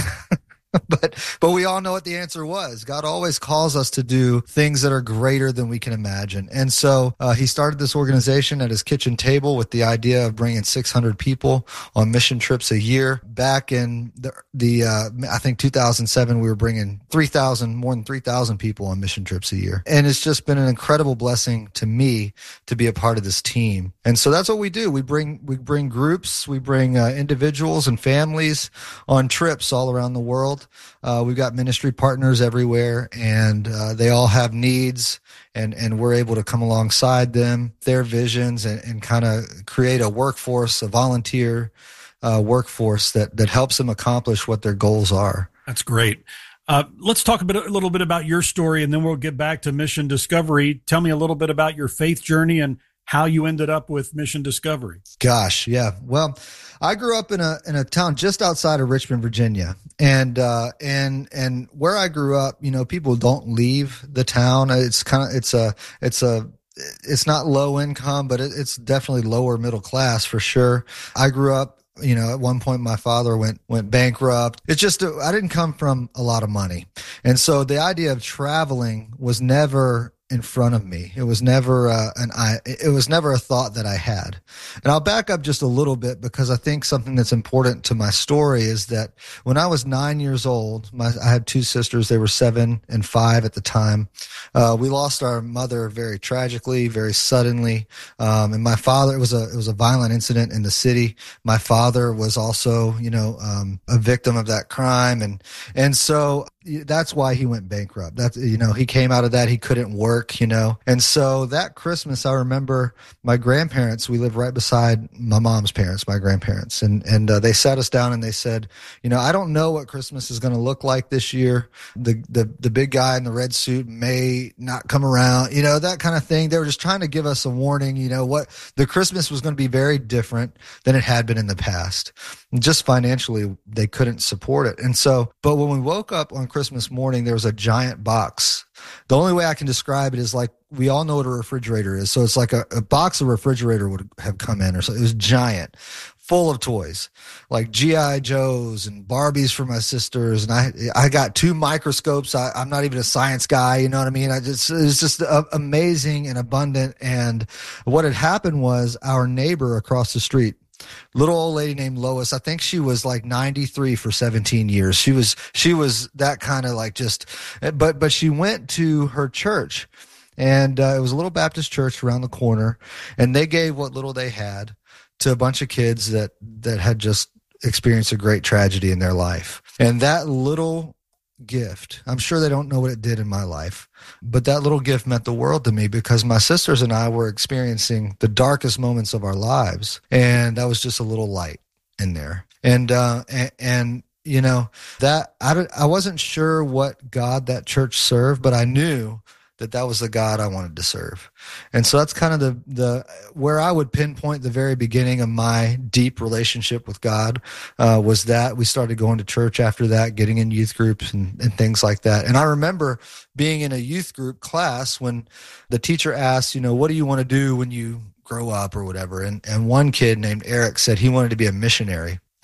But but we all know what the answer was. God always calls us to do things that are greater than we can imagine. And so uh, he started this organization at his kitchen table with the idea of bringing six hundred people on mission trips a year. Back in the, the uh, I think two thousand seven, we were bringing three thousand, more than three thousand people on mission trips a year. And it's just been an incredible blessing to me to be a part of this team. And so that's what we do. We bring we bring groups, we bring uh, individuals and families on trips all around the world. Uh, we've got ministry partners everywhere, and uh, they all have needs, and, and we're able to come alongside them, their visions, and, and kind of create a workforce, a volunteer uh, workforce that, that helps them accomplish what their goals are. That's great. Uh, let's talk a bit, a little bit about your story, and then we'll get back to Mission Discovery. Tell me a little bit about your faith journey and how you ended up with Mission Discovery. Gosh, yeah. Well, I grew up in a in a town just outside of Richmond, Virginia, and uh, and and where I grew up, you know, people don't leave the town. It's kind of it's a it's a it's not low income, but it, it's definitely lower middle class for sure. I grew up. You know, at one point my father went went bankrupt. It's just I didn't come from a lot of money, and so the idea of traveling was never in front of me. It was never uh, an I. It was never a thought that I had. And I'll back up just a little bit because I think something that's important to my story is that when I was nine years old, my, I had two sisters. They were seven and five at the time. Uh, we lost our mother very tragically, very suddenly. Um, and my father, it was a it was a violent incident in the city. My father was also, you know, um, a victim of that crime, and and so that's why he went bankrupt. That's, you know, he came out of that. He couldn't work, you know. And so that Christmas, I remember my grandparents, we lived right beside my mom's parents, my grandparents. And, and uh, they sat us down and they said, you know, I don't know what Christmas is going to look like this year. The, the, the big guy in the red suit may not come around, you know, that kind of thing. They were just trying to give us a warning, you know, what the Christmas was going to be very different than it had been in the past. And just financially, they couldn't support it. And so, but when we woke up on Christmas morning, there was a giant box. The only way I can describe it is like, we all know what a refrigerator is. So it's like a, a box of refrigerator would have come in, or so. It was giant, full of toys, like G I Joes and Barbies for my sisters. And I, I got two microscopes. I, I'm not even a science guy. You know what I mean? I just, it's just uh, amazing and abundant. And what had happened was our neighbor across the street, little old lady named Lois. I think she was like ninety-three for seventeen years. She was, she was that kind of like just, but, but she went to her church, and uh, it was a little Baptist church around the corner, and they gave what little they had to a bunch of kids that, that had just experienced a great tragedy in their life. And that little gift, I'm sure they don't know what it did in my life, but that little gift meant the world to me because my sisters and I were experiencing the darkest moments of our lives, and that was just a little light in there. And uh and, and you know, that I I wasn't sure what God that church served, but I knew that that was the God I wanted to serve. And so that's kind of the, the, where I would pinpoint the very beginning of my deep relationship with God, uh, was that we started going to church after that, getting in youth groups and, and things like that. And I remember being in a youth group class when the teacher asked, you know, what do you want to do when you grow up or whatever? And, and one kid named Eric said he wanted to be a missionary.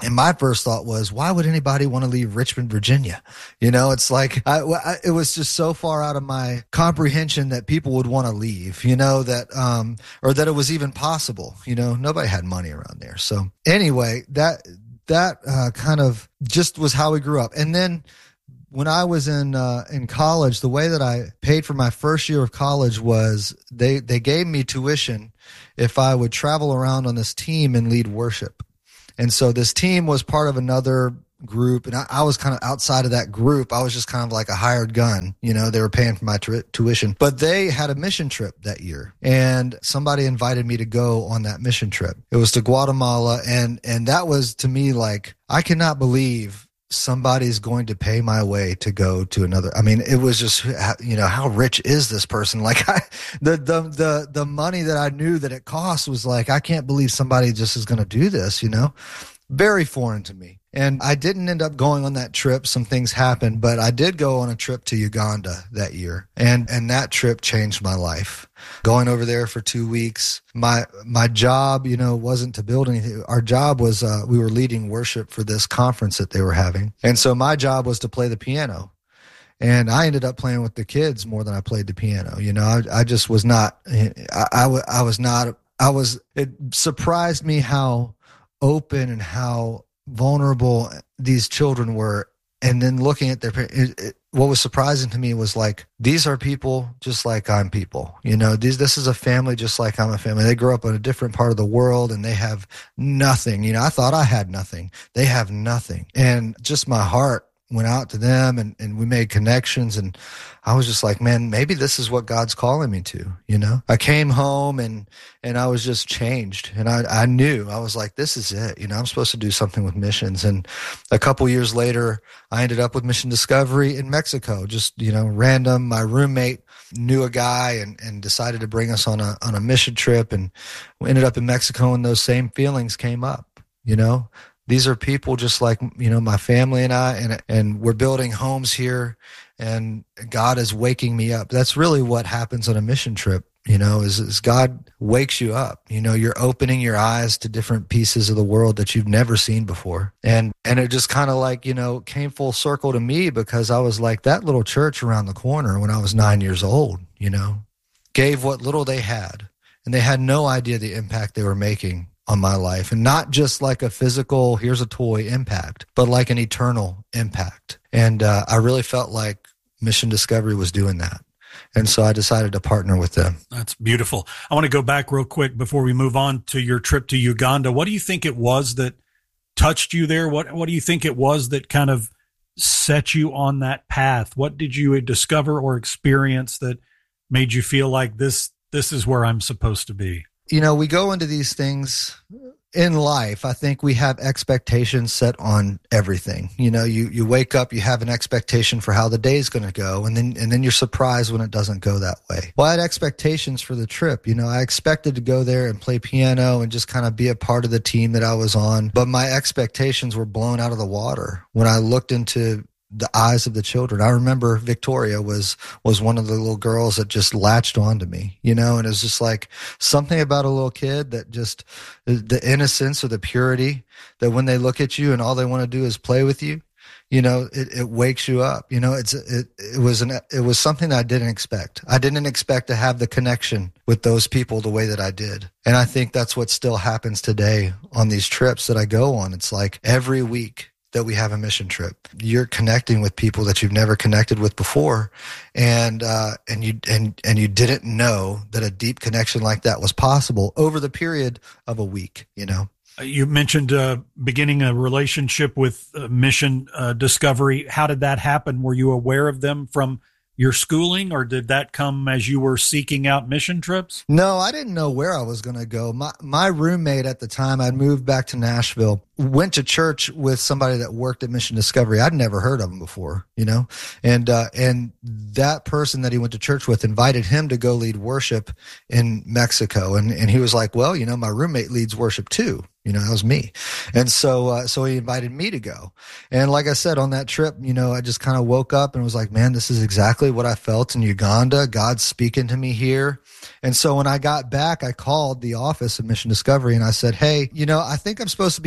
And my first thought was, why would anybody want to leave Richmond, Virginia? You know, it's like, I, I, it was just so far out of my comprehension that people would want to leave, you know, that, um, or that it was even possible. You know, nobody had money around there. So anyway, that, that, uh, kind of just was how we grew up. And then when I was in, uh, in college, the way that I paid for my first year of college was they, they gave me tuition if I would travel around on this team and lead worship. And so this team was part of another group, and I, I was kind of outside of that group. I was just kind of like a hired gun. You know, they were paying for my tu- tuition. But they had a mission trip that year, and somebody invited me to go on that mission trip. It was to Guatemala, and and that was, to me, like, I cannot believe somebody's going to pay my way to go to another. I mean, it was just, you know, how rich is this person? Like, I, the, the, the, the money that I knew that it cost was like, I can't believe somebody just is going to do this, you know, very foreign to me. And I didn't end up going on that trip. Some things happened, but I did go on a trip to Uganda that year. And, and that trip changed my life. Going over there for two weeks, my, my job, you know, wasn't to build anything. Our job was, uh, we were leading worship for this conference that they were having. And so my job was to play the piano. And I ended up playing with the kids more than I played the piano. You know, I, I just was not, I, I, I was not, I was, it surprised me how open and how vulnerable these children were. And then looking at their parents, what was surprising to me was like, these are people just like I'm people. You know, these, this is a family just like I'm a family. They grew up in a different part of the world and they have nothing. You know, I thought I had nothing. They have nothing. And just my heart went out to them, and, and we made connections. And I was just like, man, maybe this is what God's calling me to, you know? I came home and, and I was just changed. And I, I knew, I was like, this is it. You know, I'm supposed to do something with missions. And a couple years later, I ended up with Mission Discovery in Mexico, just, you know, random. My roommate knew a guy and, and decided to bring us on a, on a mission trip. And we ended up in Mexico, and those same feelings came up, you know? These are people just like, you know, my family and I, and and we're building homes here, and God is waking me up. That's really what happens on a mission trip, you know, is, is God wakes you up. You know, you're opening your eyes to different pieces of the world that you've never seen before. And and it just kind of like, you know, came full circle to me, because I was like, that little church around the corner when I was nine years old, you know, gave what little they had, and they had no idea the impact they were making on my life. And not just like a physical, here's a toy impact, but like an eternal impact. And uh, I really felt like Mission Discovery was doing that. And so I decided to partner with them. That's beautiful. I want to go back real quick before we move on to your trip to Uganda. What do you think it was that touched you there? What What do you think it was that kind of set you on that path? What did you discover or experience that made you feel like this, this is where I'm supposed to be? You know, we go into these things in life. I think we have expectations set on everything. You know, you, you wake up, you have an expectation for how the day is going to go, and then and then you're surprised when it doesn't go that way. Well, I had expectations for the trip. You know, I expected to go there and play piano and just kind of be a part of the team that I was on. But my expectations were blown out of the water when I looked into the eyes of the children. I remember Victoria was, was one of the little girls that just latched onto me, you know, and it was just like something about a little kid that just, the innocence or the purity that when they look at you and all they want to do is play with you, you know, it, it wakes you up. You know, it's, it, it was an, it was something that I didn't expect. I didn't expect to have the connection with those people the way that I did. And I think that's what still happens today on these trips that I go on. It's like every week that we have a mission trip, you're connecting with people that you've never connected with before. And, uh, and you, and, and you didn't know that a deep connection like that was possible over the period of a week, you know? You mentioned, uh, beginning a relationship with uh, Mission uh, Discovery. How did that happen? Were you aware of them from your schooling, or did that come as you were seeking out mission trips? No, I didn't know where I was going to go. My my roommate at the time, I'd moved back to Nashville, went to church with somebody that worked at Mission Discovery. I'd never heard of him before, you know, and uh, and that person that he went to church with invited him to go lead worship in Mexico, and and he was like, well, you know, my roommate leads worship too. You know, that was me. And so, uh, so he invited me to go. And like I said, on that trip, you know, I just kind of woke up and was like, man, this is exactly what I felt in Uganda. God's speaking to me here. And so when I got back, I called the office of Mission Discovery and I said, hey, you know, I think I'm supposed to be involved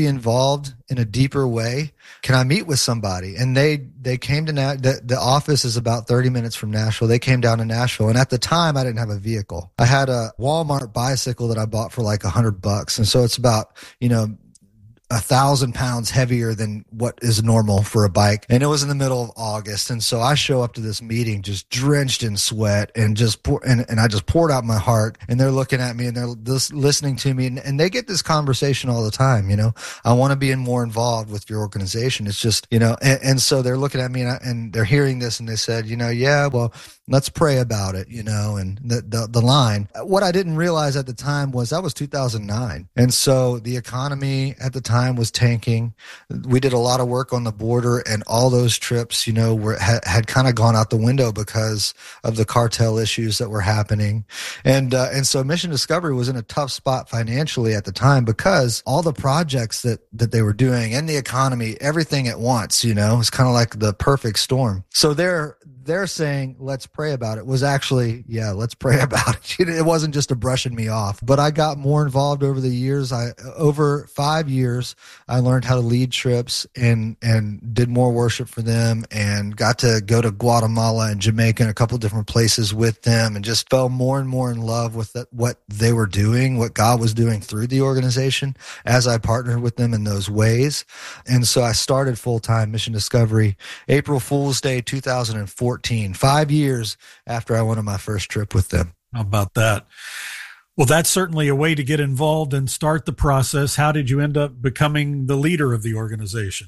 involved in a deeper way? Can I meet with somebody? And they, they came to, Na- the, the office is about thirty minutes from Nashville. They came down to Nashville. And at the time I didn't have a vehicle. I had a Walmart bicycle that I bought for like a hundred bucks. And so it's about, you know, a thousand pounds heavier than what is normal for a bike. And it was in the middle of August. And so I show up to this meeting just drenched in sweat and just pour, and, and I just poured out my heart, and they're looking at me and they're just listening to me. And, and they get this conversation all the time. You know, I want to be more involved with your organization. It's just, you know, and, and so they're looking at me and, I, and they're hearing this, and they said, you know, yeah, well, let's pray about it, you know, and the, the, the line. What I didn't realize at the time was that was two thousand nine. And so the economy at the time was tanking. We did a lot of work on the border, and all those trips, you know, were had, had kind of gone out the window because of the cartel issues that were happening. And, uh, and so Mission Discovery was in a tough spot financially at the time because all the projects that, that they were doing and the economy, everything at once, you know, it's kind of like the perfect storm. So they're, they're saying, let's pray about it, was actually, yeah, let's pray about it. It wasn't just a brushing me off, but I got more involved over the years. I, over five years, I learned how to lead trips and, and did more worship for them, and got to go to Guatemala and Jamaica and a couple different places with them, and just fell more and more in love with the, what they were doing, what God was doing through the organization as I partnered with them in those ways. And so I started full-time Mission Discovery April Fool's Day, two thousand fourteen, five years after I went on my first trip with them. How about that? Well, that's certainly a way to get involved and start the process. How did you end up becoming the leader of the organization?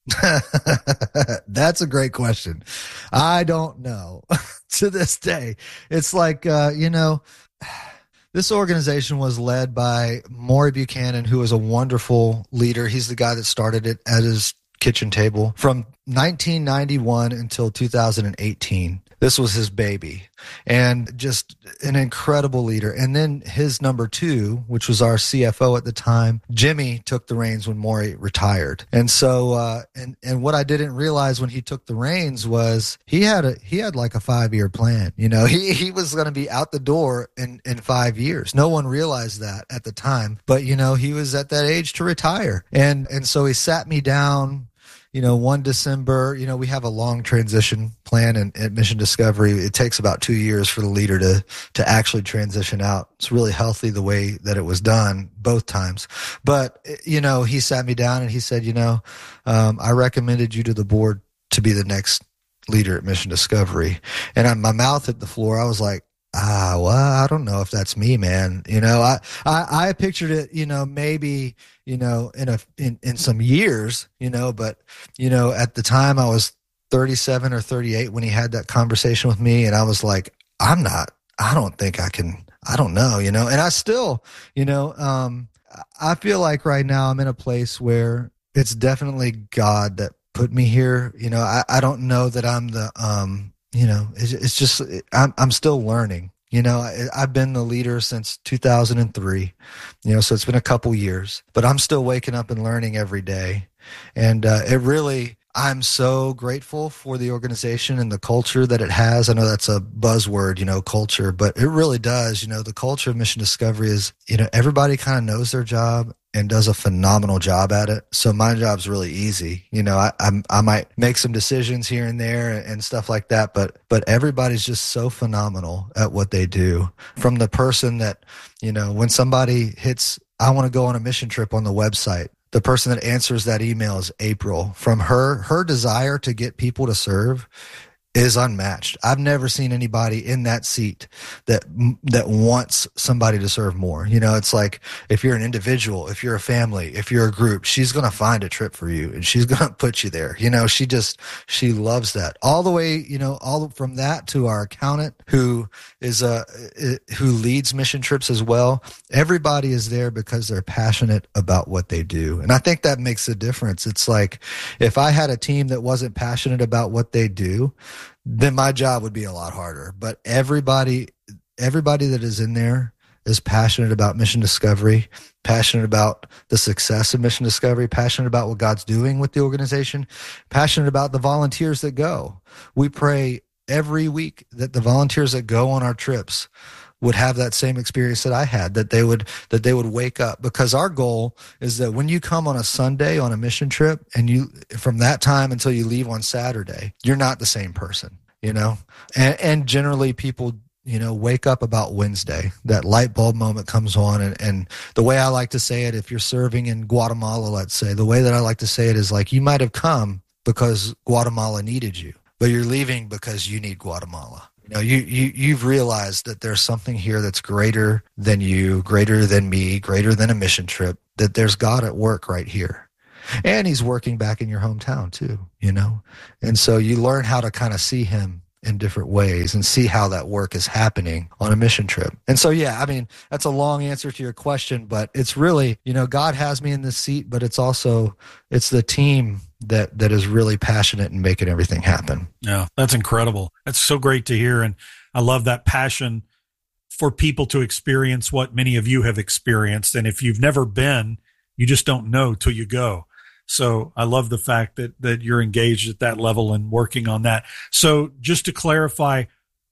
That's a great question. I don't know. To this day, it's like, uh, you know, this organization was led by Maury Buchanan, who is a wonderful leader. He's the guy that started it at his kitchen table from nineteen ninety-one until two thousand eighteen. This was his baby, and just an incredible leader. And then his number two, which was our C F O at the time, Jimmy, took the reins when Maury retired. And so, uh, and, and what I didn't realize when he took the reins was he had a, he had like a five year plan. You know, he, he was going to be out the door in, in five years. No one realized that at the time, but you know, he was at that age to retire. And, and so he sat me down, you know, one December, you know, we have a long transition plan in, at Mission Discovery. It takes about two years for the leader to, to actually transition out. It's really healthy the way that it was done both times. But, you know, he sat me down and he said, you know, um, I recommended you to the board to be the next leader at Mission Discovery. And I, my mouth hit the floor. I was like, ah, well, I don't know if that's me, man. You know, I, I, I pictured it, you know, maybe, you know, in a, in, in some years, you know, but, you know, at the time I was thirty-seven or thirty-eight when he had that conversation with me. And I was like, I'm not, I don't think I can, I don't know, you know, and I still, you know, um, I feel like right now I'm in a place where it's definitely God that put me here. You know, I, I don't know that I'm the, um, you know, it's, it's just, I'm, I'm still learning, you know, I, I've been the leader since two thousand three, you know, so it's been a couple years, but I'm still waking up and learning every day. And, uh, it really, I'm so grateful for the organization and the culture that it has. I know that's a buzzword, you know, culture, but it really does. You know, the culture of Mission Discovery is, you know, everybody kind of knows their job and does a phenomenal job at it. So my job's really easy. You know, I I'm, I might make some decisions here and there and stuff like that, but but everybody's just so phenomenal at what they do. From the person that, you know, when somebody hits, I want to go on a mission trip on the website, the person that answers that email is April. From her, her desire to get people to serve is unmatched. I've never seen anybody in that seat that that wants somebody to serve more. You know, it's like if you're an individual, if you're a family, if you're a group, she's going to find a trip for you and she's going to put you there. You know, she just, she loves that. All the way, you know, all from that to our accountant who is a, who leads mission trips as well. Everybody is there because they're passionate about what they do. And I think that makes a difference. It's like if I had a team that wasn't passionate about what they do, then my job would be a lot harder. But everybody, everybody that is in there is passionate about Mission Discovery, passionate about the success of Mission Discovery, passionate about what God's doing with the organization, passionate about the volunteers that go. We pray every week that the volunteers that go on our trips would have that same experience that I had, that they would that they would wake up. Because our goal is that when you come on a Sunday on a mission trip, and you from that time until you leave on Saturday, you're not the same person, you know. And, and generally, people, you know, wake up about Wednesday. That light bulb moment comes on, and, and the way I like to say it, if you're serving in Guatemala, let's say, the way that I like to say it is like, you might have come because Guatemala needed you, but you're leaving because you need Guatemala. You know, you, you, you've realized that there's something here that's greater than you, greater than me, greater than a mission trip, that there's God at work right here. And he's working back in your hometown too, you know? And so you learn how to kind of see him in different ways and see how that work is happening on a mission trip. And so, yeah, I mean, that's a long answer to your question, but it's really, you know, God has me in this seat, but it's also, it's the team that, that is really passionate and making everything happen. Yeah, that's incredible. That's so great to hear. And I love that passion for people to experience what many of you have experienced. And if you've never been, you just don't know till you go. So I love the fact that, that you're engaged at that level and working on that. So just to clarify,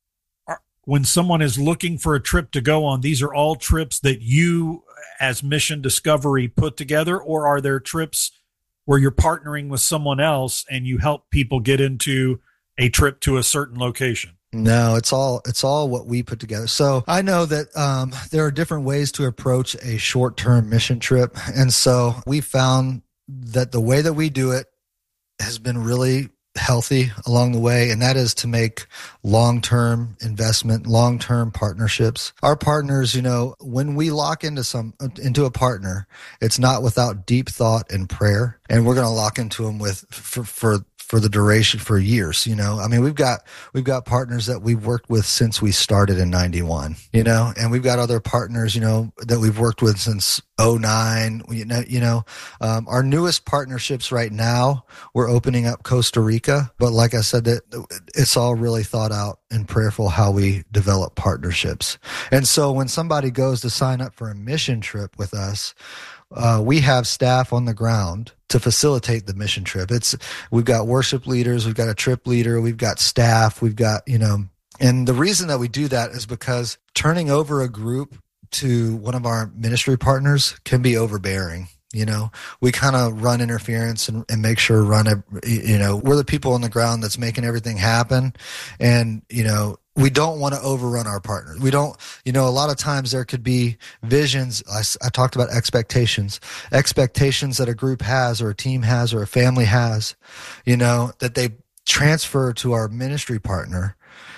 when someone is looking for a trip to go on, these are all trips that you as Mission Discovery put together, or are there trips where you're partnering with someone else and you help people get into a trip to a certain location? No, it's all it's all what we put together. So I know that um, there are different ways to approach a short-term mission trip. And so we found that the way that we do it has been really healthy along the way, and that is to make long-term investment, long-term partnerships. Our partners, you know, when we lock into some into a partner, it's not without deep thought and prayer, and we're going to lock into them with for for for the duration, for years. You know, I mean, we've got we've got partners that we've worked with since we started in ninety-one, you know, and we've got other partners, you know, that we've worked with since oh nine. You know, you know, um, our newest partnerships right now, we're opening up Costa Rica, but like I said, that it's all really thought out and prayerful how we develop partnerships. And so when somebody goes to sign up for a mission trip with us, Uh, we have staff on the ground to facilitate the mission trip. It's, we've got worship leaders, we've got a trip leader, we've got staff, we've got, you know, and the reason that we do that is because turning over a group to one of our ministry partners can be overbearing. You know, we kind of run interference and, and make sure run, a, you know, we're the people on the ground that's making everything happen. And, you know, we don't want to overrun our partners. We don't, you know, a lot of times there could be visions. I, I talked about expectations, expectations that a group has or a team has or a family has, you know, that they transfer to our ministry partner.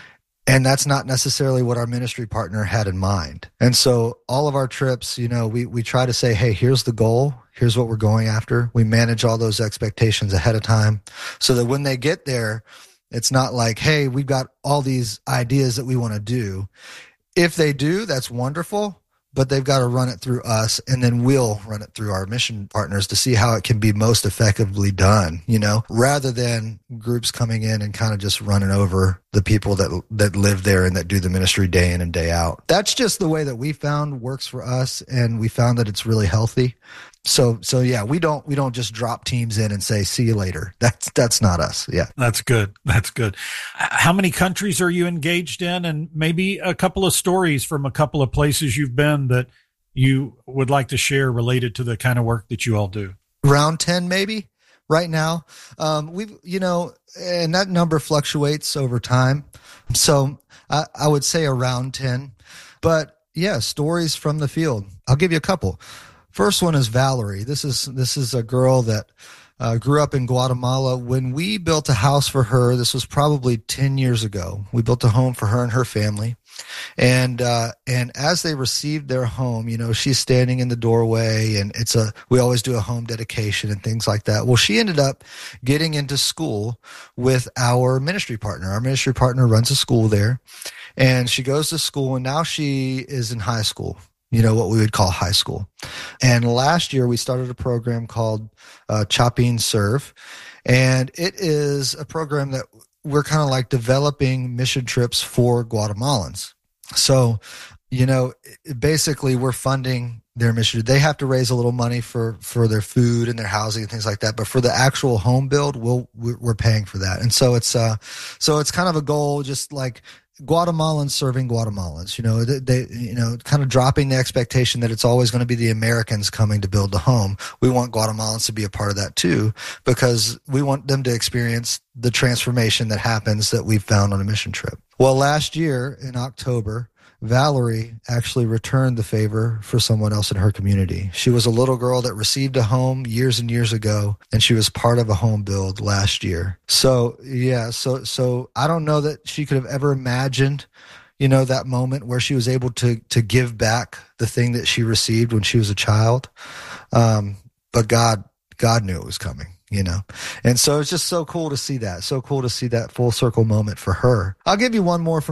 And that's not necessarily what our ministry partner had in mind. And so all of our trips, you know, we, we try to say, hey, here's the goal. Here's what we're going after. We manage all those expectations ahead of time so that when they get there, it's not like, hey, we've got all these ideas that we want to do. If they do, that's wonderful, but they've got to run it through us, and then we'll run it through our mission partners to see how it can be most effectively done, you know, rather than groups coming in and kind of just running over the people that that live there and that do the ministry day in and day out. That's just the way that we found works for us, and we found that it's really healthy. So, so yeah, we don't, we don't just drop teams in and say, see you later. That's, that's not us. Yeah. That's good. That's good. How many countries are you engaged in? And maybe a couple of stories from a couple of places you've been that you would like to share related to the kind of work that you all do. Around ten, maybe right now. Um, we've, you know, and that number fluctuates over time. So I, I would say around ten, but yeah, stories from the field. I'll give you a couple. First one is Valerie. This is this is a girl that uh, grew up in Guatemala. When we built a house for her, this was probably ten years ago. We built a home for her and her family. And uh, and as they received their home, you know, she's standing in the doorway, and it's a we always do a home dedication and things like that. Well, she ended up getting into school with our ministry partner. Our ministry partner runs a school there, and she goes to school, and now she is in high school. You know, what we would call high school. And last year we started a program called uh, Chapin Serve. And it is a program that we're kind of like developing mission trips for Guatemalans. So, you know, basically we're funding their mission. They have to raise a little money for, for their food and their housing and things like that. But for the actual home build, we'll, we're paying for that. And so it's, uh, so it's kind of a goal, just like Guatemalans serving Guatemalans, you know, they, they, you know, kind of dropping the expectation that it's always going to be the Americans coming to build the home. We want Guatemalans to be a part of that too, because we want them to experience the transformation that happens that we've found on a mission trip. Well, last year in October, Valerie actually returned the favor for someone else in her community. She was a little girl that received a home years and years ago, and she was part of a home build last year. So, yeah, so so I don't know that she could have ever imagined, you know, that moment where she was able to to give back the thing that she received when she was a child. Um, but God, God knew it was coming. You know, and so it's just so cool to see that. So cool to see that full circle moment for her. I'll give you one more from